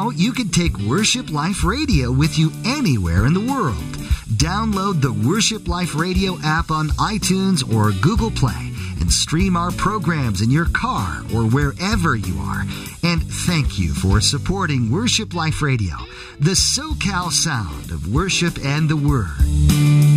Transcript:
Now you can take Worship Life Radio with you anywhere in the world. Download the Worship Life Radio app on iTunes or Google Play and stream our programs in your car or wherever you are. And thank you for supporting Worship Life Radio, the SoCal sound of worship and the Word.